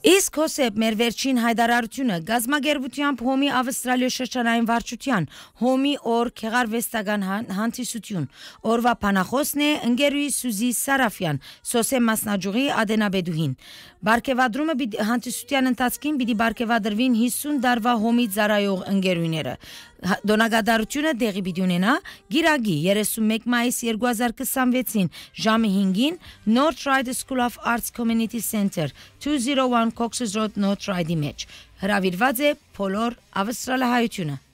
Իսկ Հոսեփ մեր վերջին հայտարարությունը գազագերբությամբ հոմի Ավստրալիա շրջանային վարչության հոմի օր քեղարվեստական հանդիսություն օրվա փանախոսն է ընկերուի Սուզի Սարաֆյան սոսե մասնաճյուղի ադենաբեդուհին Բարգեւադրումը հանդիսության ընթացքին պիտի բարգեւադրվին 50 դարվա հոմի ծառայող ընկերուները Դոնագադարությունը դեղի պիտի ունենա գիրագի 31 մայիս 2026-ին ժամը 5-ին North Ryde School of Arts Community Center 201 Cox's Road North Ryde-ի մեջ հրավիրված է բոլոր ավստրալահայությունը